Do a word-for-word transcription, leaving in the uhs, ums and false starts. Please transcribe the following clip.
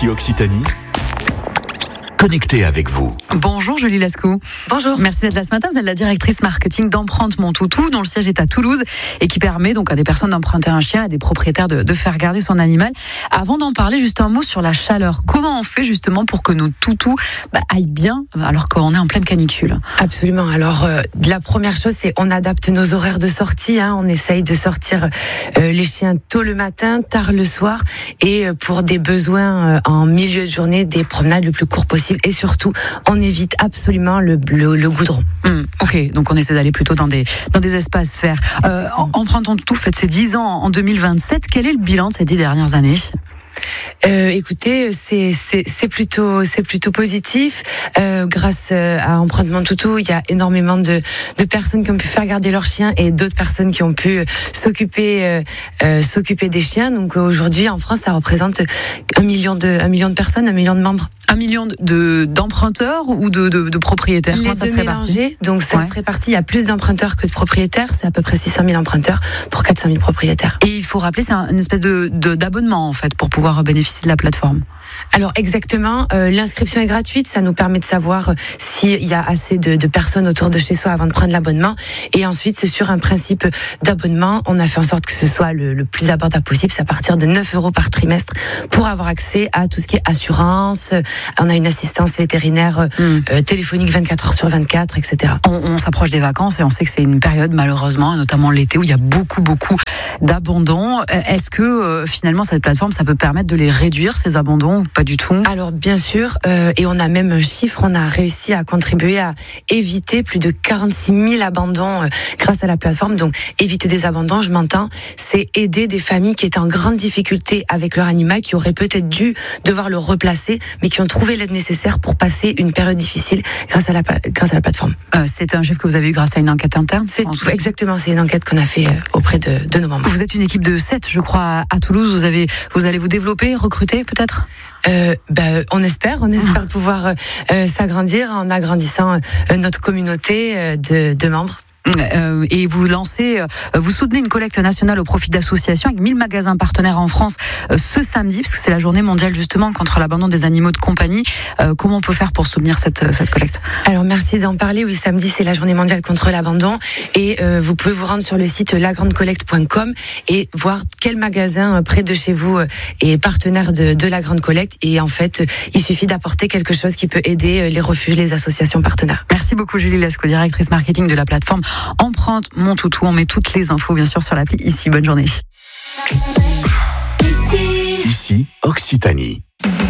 Ici Occitanie, connecté avec vous. Bonjour Julie Lascaux. Bonjour. Merci d'être là ce matin. Vous êtes la directrice marketing d'Empreinte Mon Toutou, dont le siège est à Toulouse et qui permet donc à des personnes d'emprunter un chien, à des propriétaires de, de faire garder son animal. Avant d'en parler, juste un mot sur la chaleur. Comment on fait justement pour que nos toutous bah, aillent bien alors qu'on est en pleine canicule? Absolument. Alors euh, la première chose, c'est on adapte nos horaires de sortie. Hein. On essaye de sortir euh, les chiens tôt le matin, tard le soir, et euh, pour des besoins euh, en milieu de journée, des promenades le plus court possible. Et surtout, on évite absolument le, le, le goudron. Mmh, ok, donc on essaie d'aller plutôt dans des, dans des espaces verts. Euh, Empreinte Mon Toutou fête ses dix ans en deux mille vingt-sept. Quel est le bilan de ces dix dernières années ? Euh, écoutez, c'est c'est c'est plutôt c'est plutôt positif. Euh, grâce à Empreinte Mon Toutou, il y a énormément de de personnes qui ont pu faire garder leurs chiens et d'autres personnes qui ont pu s'occuper euh, euh, s'occuper des chiens. Donc aujourd'hui, en France, ça représente un million de un million de personnes, un million de membres. Un million de d'emprunteurs ou de de, de propriétaires. Les Comment ça deux se répartit ? mélangés. Donc ça Ouais. se répartit. Il y a plus d'emprunteurs que de propriétaires. C'est à peu près six cent mille emprunteurs pour quatre cent mille propriétaires. Et il faut rappeler, c'est un- une espèce de, de d'abonnement en fait pour pouvoir bénéficier de la plateforme. Alors exactement, euh, l'inscription est gratuite, ça nous permet de savoir euh, s'il y a assez de, de personnes autour de chez soi avant de prendre l'abonnement. Et ensuite, c'est sur un principe d'abonnement. On a fait en sorte que ce soit le, le plus abordable possible, c'est à partir de neuf euros par trimestre pour avoir accès à tout ce qui est assurance. Euh, On a une assistance vétérinaire euh, Mm. euh, téléphonique vingt-quatre heures sur vingt-quatre, et cetera. On, on s'approche des vacances et on sait que c'est une période malheureusement, notamment l'été, où il y a beaucoup beaucoup d'abandons. Euh, Est-ce que euh, finalement cette plateforme, ça peut permettre de les réduire ces abandons ou pas du tout ? Alors bien sûr, euh, et on a même un chiffre, on a réussi à contribuer à éviter plus de quarante-six mille abandons euh, grâce à la plateforme. Donc éviter des abandons, je m'entends, c'est aider des familles qui étaient en grande difficulté avec leur animal, qui auraient peut-être dû devoir le replacer, mais qui ont trouvé l'aide nécessaire pour passer une période difficile grâce à la, grâce à la plateforme. Euh, C'est un chiffre que vous avez eu grâce à une enquête interne ? C'est En- exactement, c'est une enquête qu'on a fait euh, auprès de, de nos membres. Vous êtes une équipe de sept, je crois, à- à Toulouse. Vous avez, vous allez vous développer, recruter peut-être ? Euh, ben, on espère, on espère pouvoir euh, euh, s'agrandir en agrandissant euh, notre communauté euh, de, de membres. Euh, et vous lancez, euh, vous soutenez une collecte nationale au profit d'associations avec mille magasins partenaires en France euh, ce samedi, parce que c'est la journée mondiale justement contre l'abandon des animaux de compagnie. Euh, comment on peut faire pour soutenir cette, cette collecte ? Alors merci d'en parler. Oui, samedi c'est la journée mondiale contre l'abandon et euh, vous pouvez vous rendre sur le site la grande collecte point com et voir quel magasin euh, près de chez vous euh, est partenaire de, de la Grande Collecte. Et en fait, euh, il suffit d'apporter quelque chose qui peut aider euh, les refuges, les associations partenaires. Merci beaucoup Julie Lascaux, directrice marketing de la plateforme Empreinte Mon Toutou. On met toutes les infos bien sûr sur l'appli ici. Bonne journée. Ici Occitanie.